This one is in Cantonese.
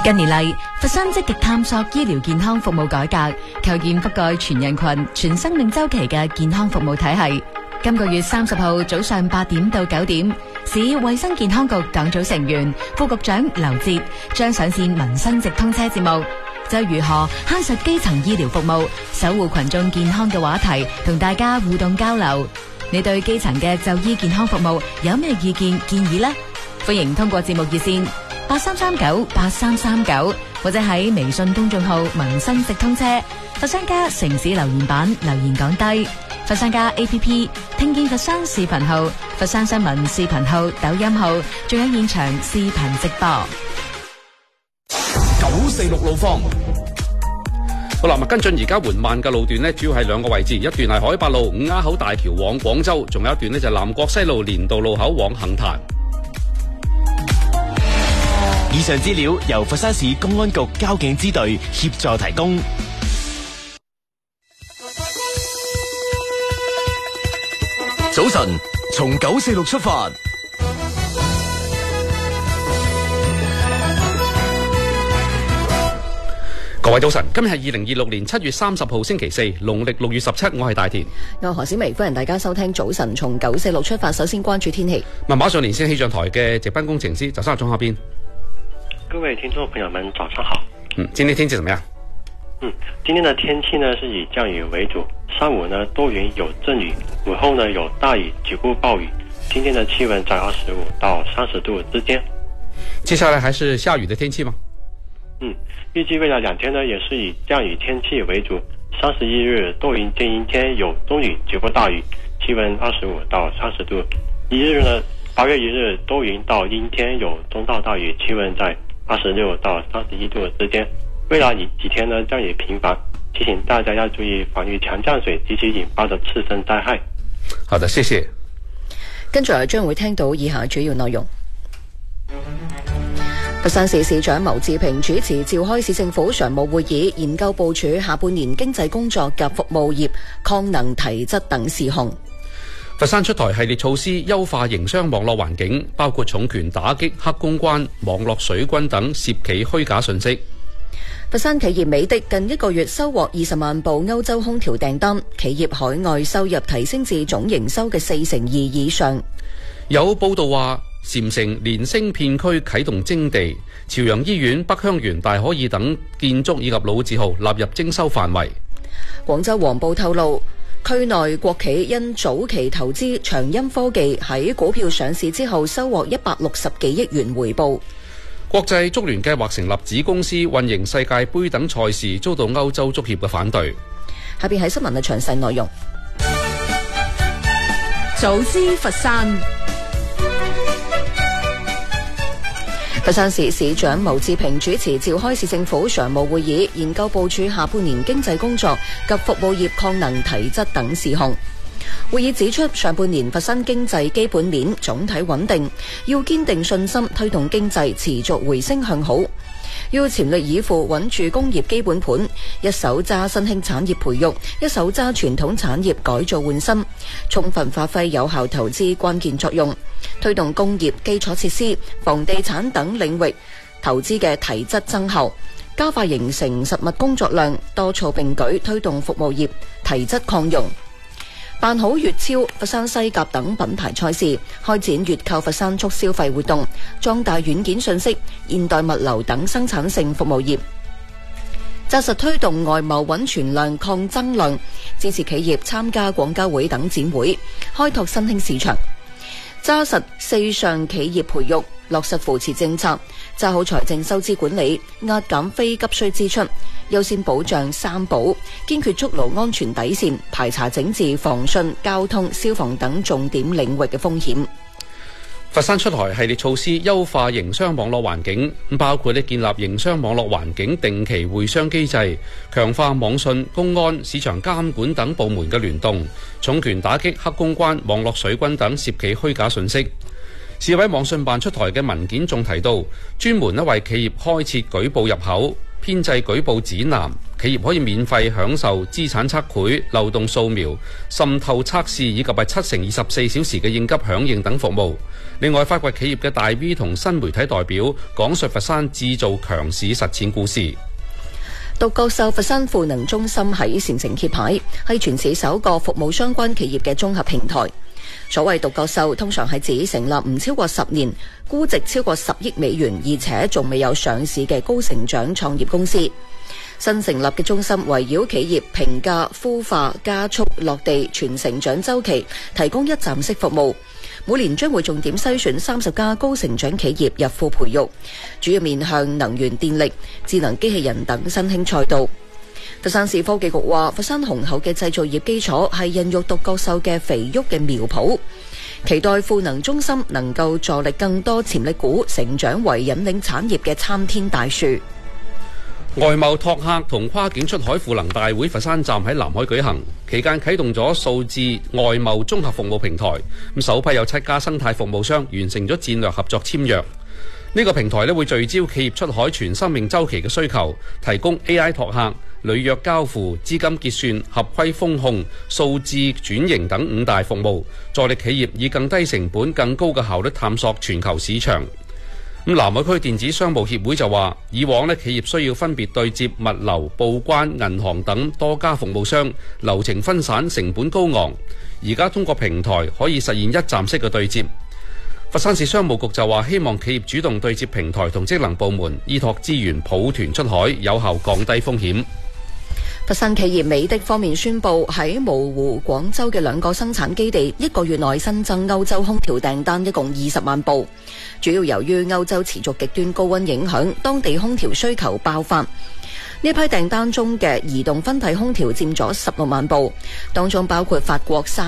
近年嚟，佛山積極探索醫療健康服務改革，構建覆蓋全人群、全生命周期嘅健康服務體系。今個月30號早上8點到9點，市衛生健康局黨組成員、副局長劉哲將上線民生直通車節目，就如何慳實基層醫療服務、守護群眾健康嘅話題，同大家互動交流。你對基層嘅就醫健康服務有咩意見建議呢？歡迎通過節目熱線83398339，或者喺微信公眾號民生直通車佛山家城市留言版留言講低。佛山家 APP 聽見佛山視頻號、佛山新聞視頻號、抖音號，仲有現場視頻直播。 946路況。好啦，跟進而家緩慢嘅路段呢，主要係兩個位置，一段係海八路五鴉口大橋往廣州，仲有一段呢就係南國西路連道路口往杏壇。 以上資料由佛山市公安局交警支隊協助提供。 早晨，從946出發。 各位早晨，今日係2026年7月30號星期四，農曆6月17，我係大田。 我何小薇，歡迎大家收聽早晨從946出發。首先關注天氣。 馬上連線氣象台嘅值班工程師，就生總下邊。 各位聽眾朋友們，早上好。 今天天氣怎麼樣？ 今天的天氣呢是以降雨為主，上午呢多雲有陣雨，午後呢有大雨，局部暴雨。今天的氣溫在25到30度之間。 接下來還是下雨的天氣嗎？ 預計未來2天呢也是以降雨天氣為主。31日多雲見陰天，有中雨，局部大雨，氣溫25到30度。1日呢8月1日多雲到陰天，有中到大雨，氣溫在26到31度之間。未來幾天呢降雨頻繁，提醒大家要注意防禦強降水及其引發的次生災害。 好的，謝謝。 跟住嚟將會聽到以下主要內容。佛山市市長牟志平主持召開市政府常務會議，研究部署下半年經濟工作及服務業抗能提質等事項。 佛山出台系列措施，優化營商網絡環境，包括重拳打擊黑公關、網絡水軍等涉企虛假信息。 佛山企業美的近1個月收穫20萬部歐洲空調訂單，企業海外收入提升至總營收嘅42%以上。 有報道話，禪城連升片區啟動徵地，朝陽醫院、北香園大可以等建築以及老字號納入徵收範圍。 廣州黃報透露，區內國企因早期投資長鑫科技喺股票上市之後收穫160幾億元回報。 國際足聯計劃成立子公司運營世界盃等賽事，遭到歐洲足協嘅反對。 下邊係新聞嘅詳細內容。 早知佛山。 佛山市市長牟志平主持召開市政府常務會議，研究部署下半年經濟工作及服務業抗能提質等事項。會議指出，上半年佛山經濟基本面總體穩定，要堅定信心推動經濟持續回升向好，要全力以赴穩住工業基本盤，一手揸新興產業培育，一手揸傳統產業改造換新，充分發揮有效投資關鍵作用，推動工業基礎設施、房地產等領域投資嘅提質增效，加快形成實物工作量，多措並舉推動服務業提質擴容。辦好粵超、佛山西甲等品牌賽事，開展粵購佛山促消費活動，壯大軟件信息、現代物流等生產性服務業，紮實推動外貿穩存量抗增量，支持企業參加廣交會等展會，開拓新興市場，紮實4項企業培育，落實扶持政策，抓好財政收支管理，壓減非急需支出，優先保障三保，堅決築牢安全底線，排查整治防汛、交通、消防等重點領域嘅風險。 佛山出台系列措施，優化營商網絡環境，包括建立營商網絡環境定期會商機制，強化網信、公安、市場監管等部門嘅聯動，重拳打擊黑公關、網絡水軍等涉企虛假信息。市委網信辦出台嘅文件仲提到，專門為企業開設舉報入口， 編製舉報指南，企業可以免費享受資產測繪、漏洞掃描、滲透測試以及係7×24小時嘅應急響應等服務。另外，發掘企業嘅大 V 同新媒體代表講述佛山製造強市實踐故事。 獨角獸佛山賦能中心喺禪城揭牌，係全市首個服務相關企業嘅綜合平台。所謂獨角獸，通常係指成立唔超過10年、估值超過10億美元，而且仲未有上市嘅高成長創業公司。新成立嘅中心圍繞企業評價、孵化、加速落地全成長週期，提供一站式服務。每年將會重點篩選30家高成長企業入庫培育，主要面向能源電力、智能機器人等新興賽道。佛山市科技局話，佛山雄厚嘅製造業基礎係孕育獨角獸嘅肥沃嘅苗圃，期待賦能中心能夠助力更多潛力股成長為引領產業嘅參天大樹。 外貿拓客同跨境出海賦能大會佛山站喺南海舉行，期間啟動咗數字外貿綜合服務平台，首批有7家生態服務商完成咗戰略合作簽約。呢個平台會聚焦企業出海全生命週期嘅需求，提供 AI 拓客、履約交付、資金結算、合規風控、數字轉型等5大服務，助力企業以更低成本、更高嘅效率探索全球市場。南海區電子商務協會就話，以往企業需要分別對接物流、報關、銀行等多家服務商，流程分散，成本高昂。而家通過平台可以實現一站式嘅對接。佛山市商務局就話，希望企業主動對接平台同職能部門，依託資源抱團出海，有效降低風險。 佛山企業美的方面宣布，喺蕪湖、廣州嘅2個生產基地1個月內新增歐洲空調訂單，一共20萬部。主要由於歐洲持續極端高溫影響，當地空調需求爆發。呢批訂單中嘅移動分體空調佔咗16萬部，當中包括法國